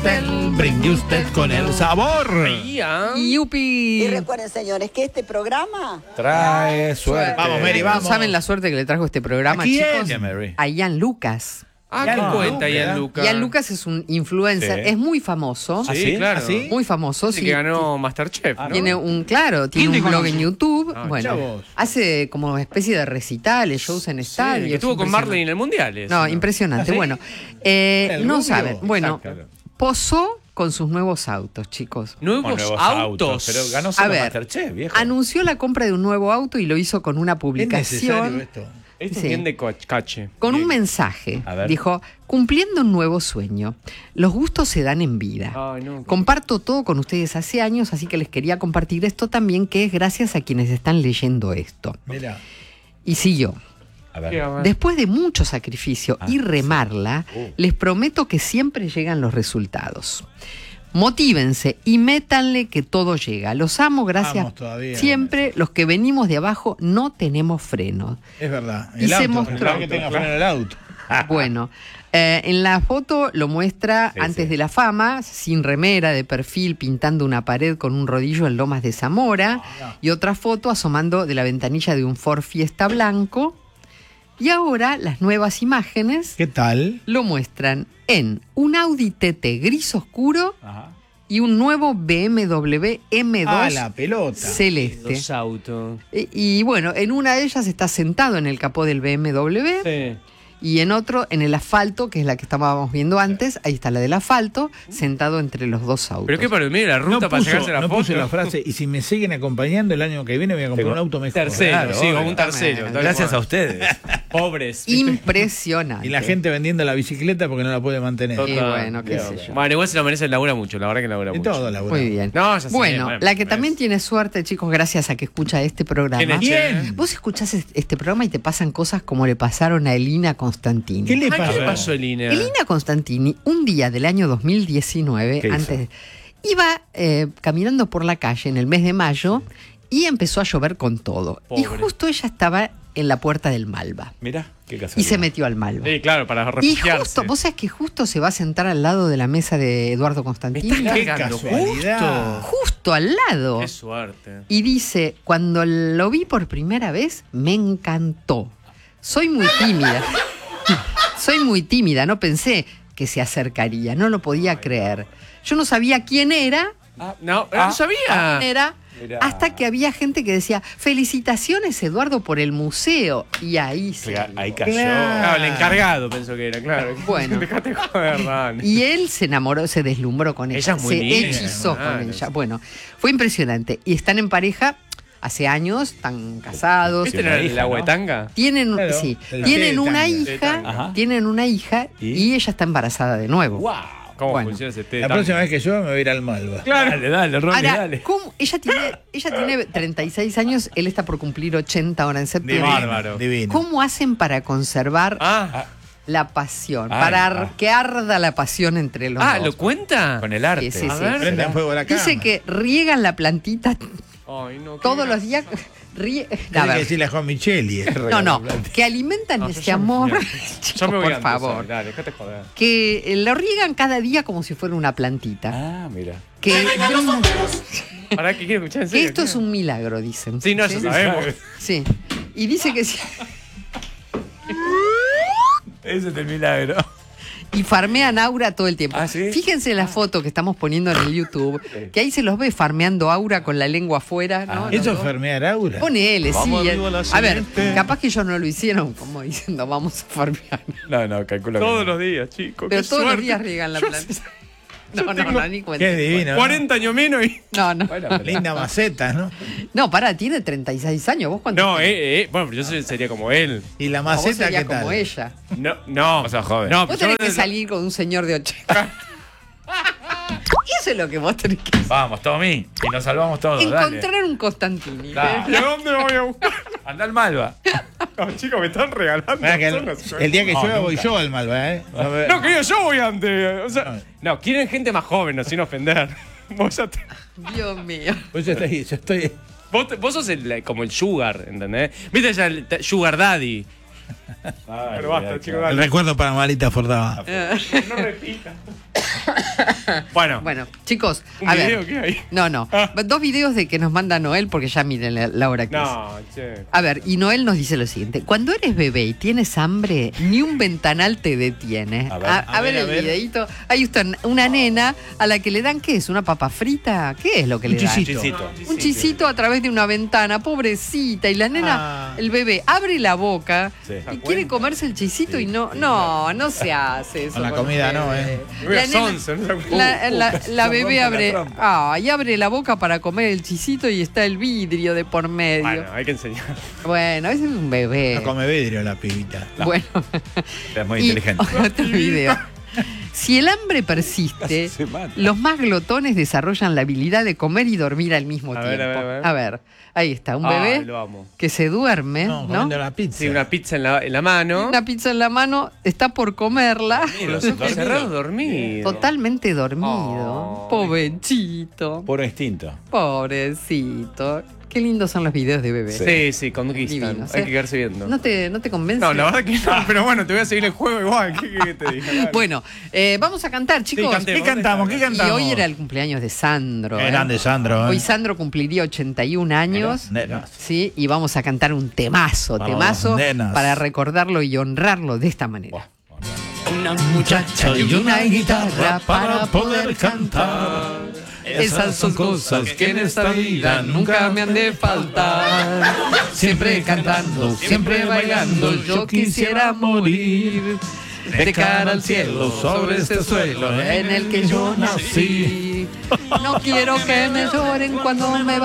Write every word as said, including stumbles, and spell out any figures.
pastel, brinde usted con el sabor. ¡Yupi! Y recuerden, señores, que este programa trae suerte. Vamos, Mary, vamos. ¿No saben la suerte que le trajo este programa, ¿A quién? chicos? Mary. A Ian Lucas. Ah, ¿qué Ian cuenta Lucas. Ian Lucas? Ian Lucas es un influencer, Sí. es muy famoso. ¿Ah, Sí, sí? claro. ¿Ah, sí? Muy famoso, Sí, sí. que ganó Masterchef, Ah, ¿no? Tiene un, claro, tiene ¿Quién un te blog conoce? en YouTube. Ah, bueno, chavos. hace como una especie de recitales, shows en Sí, estadios. que estuvo con impresionante. Marley en el Mundial. eso, No, impresionante. ¿Ah, sí? Bueno, eh, El no rubio. saben. Bueno, Exacto. posó con sus nuevos autos, chicos. Nuevos, Con nuevos autos. Pero ganó A solo ver, Masterchef, viejo. anunció la compra de un nuevo auto y lo hizo con una ¿Es publicación. necesario esto? Este Sí. es bien de co- cache. Con un Bien. mensaje. A ver. Dijo, cumpliendo un nuevo sueño. Los gustos se dan en vida. Ay, no. Comparto todo con ustedes hace años, así que les quería compartir esto también, que es gracias a quienes están leyendo esto. Mira. Y siguió. A ¿Qué ver. va a- Después de mucho sacrificio Ah, y remarla, sí. Uh. les prometo que siempre llegan los resultados. Motívense y métanle que todo llega. Los amo, gracias. Vamos todavía. Siempre los que venimos de abajo no tenemos freno. Es verdad. Y El se auto, mostró. ojalá que tenga freno el auto. Bueno, eh, en la foto lo muestra Sí, antes sí. de la fama, sin remera, de perfil, pintando una pared con un rodillo en Lomas de Zamora. Y otra foto asomando de la ventanilla de un Ford Fiesta blanco. Y ahora las nuevas imágenes ¿Qué tal? lo muestran en un Audi T T gris oscuro Ajá. y un nuevo B M W M dos Ah, la pelota. celeste. Los autos. Y, y bueno, en una de ellas está sentado en el capó del B M W. Sí. Y en otro, en el asfalto, que es la que estábamos viendo antes, ahí está la del asfalto, sentado entre los dos autos. Pero qué para mira la ruta No, para puso, sacarse la no foto. puse la frase, y si me siguen acompañando el año que viene voy a comprar Tengo- un auto mejor. Tercero, Claro, sí, obvio. o un tercero. tal Gracias cual. a ustedes. Pobres. Impresionante. Y la gente vendiendo la bicicleta porque no la puede mantener. Y bueno, qué sé yo. Bueno, igual se lo merece, labura mucho, la verdad que labura Y mucho. todo la Muy bien. No, ya sé, bueno, bueno, la que pues. también tiene suerte, chicos, gracias a que escucha este programa. ¿Quién es? ¿Quién? Vos escuchás es- este programa y te pasan cosas como le pasaron a Elina Constantini. ¿Qué le Ay, ¿qué pasó? le pasó, Elina? Elina Constantini, un día del año dos mil diecinueve, ¿Qué hizo? antes, iba eh, caminando por la calle en el mes de mayo y empezó a llover con todo. Y Pobre. justo ella estaba en la puerta del Malva. Mirá, qué Y casualidad. se metió al Malva. Sí, claro, para Y refugiarse. justo, vos sabés que justo se va a sentar al lado de la mesa de Eduardo Me Constantini. estás Qué cagando, casualidad. justo. Justo al lado. Qué suerte. Y dice, cuando lo vi por primera vez, me encantó. Soy muy tímida. Soy muy tímida, no pensé que se acercaría, no lo podía creer. Yo no sabía quién era, Ah, no, Ah, no sabía. quién era, Mirá. hasta que había gente que decía, felicitaciones Eduardo por el museo. Y ahí se... Claro, ahí cayó. Claro, el encargado pensó que era, claro. Bueno. Dejate joder, Dani. Y él se enamoró, se deslumbró con ella. Ella es muy se linda, hechizó claro. con ella. Bueno, fue impresionante. Y están en pareja hace años, están casados. ¿Este era una el hija, agua de ¿no? tanga? Tienen, Claro, sí, el tienen té de una tanga. Té de hija, tanga. Ajá. tienen una hija ¿Y? y ella está embarazada de nuevo. ¡Wow! ¿Cómo Bueno. funciona ese té? La Tanga? próxima vez que llueva me voy a ir al Malva. Claro. Dale, dale, Ronnie, Ahora, dale. ¿cómo? Ella tiene, ella tiene treinta y seis años, él está por cumplir ochenta ahora en septiembre. Divino, Bárbaro. divino. ¿Cómo hacen para conservar Ah, la pasión? Ay, para ah. que arda la pasión entre los ah, dos. ¿lo cuenta? Con el arte. Sí, sí, A sí. ver. Prende fuego la cama. Dice que riegan la plantita Ay, no, qué todos gra- los días. Rie... Tiene A que ver. decirle a Juan Micheli. No, no, que alimentan No, yo ese ya me amor. fui Chicos, Yo me voy por antes, favor. Dani, Dale, déjate joder. Que eh, lo riegan cada día como si fuera una plantita. Ah, mira. Que, ¿Para qué quiero escuchar en que serio? esto es un milagro, dicen. Sí, no, ya sabemos. Sí. Y dice que sí. Ese es el milagro. Y farmean aura todo el tiempo. ¿Ah, sí? Fíjense la foto que estamos poniendo en el YouTube, que ahí se los ve farmeando aura con la lengua afuera, ¿no? Ah. Los ¿Eso es dos. farmear aura? Ponele, sí. Vamos eh. arriba a la A ver, siguiente. capaz que ellos no lo hicieron como diciendo vamos a farmear. No, no, calculo que Todos no. los días, chicos. Pero qué todos los suerte. días riegan la Yo planta. sé- No, no, tengo- no, ni cuenta. Qué divino. ¿no? cuarenta años menos y... No, no. Bueno, pero- Linda maceta, ¿no? No, pará, tiene treinta y seis años. ¿Vos cuánto? No, eh, eh. Bueno, pero yo soy- sería como él. Y la Vos maceta, serías ¿qué tal? como ella. No, no. O sea, joven. No, Vos yo- tenés que salir con un señor de ochenta. Eso es lo que vos tenés que hacer. Vamos, Tommy. Y nos salvamos todos. Dale. Encontrar un Constantini. Claro. ¿Y a dónde lo voy a buscar? Anda al Malva. No, chicos, me están regalando. Mirá que el, zonas. el día que No, llueva voy nunca. yo al Malva, ¿eh? A ver. No, querido, yo voy antes. O sea, no, quieren gente más joven, no, sin ofender. Vos, ya te- Dios mío. Pues yo estoy, yo estoy. vos, te- vos sos el- como el sugar, ¿entendés? Viste ya el t- sugar daddy. Pero basta, chicos, El dale. recuerdo para Marita Fordaba. No repita. Bueno, Bueno, chicos, ¿un a video ver. qué hay? No, no. Ah. Dos videos de que nos manda Noel, porque ya miren la, la hora que es. No, che. A ver, y Noel nos dice lo siguiente: cuando eres bebé y tienes hambre, ni un ventanal te detiene. A ver, a, a ver ver, el a ver. videíto. Hay usted una nena a la que le dan, ¿qué es? ¿Una papa frita? ¿Qué es lo que Un le dan? chisito. Chisito. Un chisito a través de una ventana, pobrecita. Y la nena, Ah. el bebé, abre la boca Sí. y quiere comerse el chisito y no, no, no se hace eso. Con la con comida un no, bebé. ¿eh? Voy a La nena- Sonso, ¿no? la, la- la se bebé rompe la abre, trompa. ah, y abre la boca para comer el chisito y está el vidrio de por medio. Bueno, hay que enseñar. Bueno, ese es un bebé. No come vidrio la pibita. Bueno, Es muy y inteligente. otro video. Si el hambre persiste, Se mata. los más glotones desarrollan la habilidad de comer y dormir al mismo A tiempo. ver, a ver, a ver. ahí está, un Ah, bebé lo amo. que se duerme, No, ¿no? comiendo la pizza. Sí, una pizza en la, en la mano. Una pizza en la mano, está por comerla. Con los ojos cerrados, dormido. Totalmente dormido. Oh. Pobrecito. Puro instinto. Pobrecito. Qué lindos son los videos de bebé. Sí, sí, conquistan. Divinos, Hay ¿eh? que quedarse viendo. ¿No te, no te convence? No, la verdad que no, pero bueno, te voy a seguir el juego igual. ¿Qué querés que te diga? Dale. Bueno, eh, vamos a cantar, chicos. cantemos. ¿Qué cantamos? ¿Qué Y cantamos? hoy era el cumpleaños de Sandro. Qué ¿eh? grande Sandro. ¿eh? Hoy Sandro cumpliría ochenta y un años. Nenas. Sí, y vamos a cantar un temazo, Para temazo las nenas. para recordarlo y honrarlo de esta manera. Una muchacha y una guitarra para poder cantar. Esas son cosas que en esta vida nunca me han de faltar. Siempre cantando, siempre bailando, yo quisiera morir. De cara al cielo, sobre este suelo en el que yo nací. No quiero que me lloren cuando me